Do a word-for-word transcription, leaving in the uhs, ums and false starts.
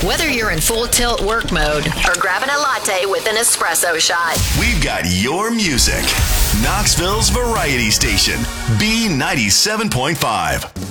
Whether you're in full tilt work mode or grabbing a latte with an espresso shot, we've got your music. Knoxville's Variety Station, B ninety-seven point five.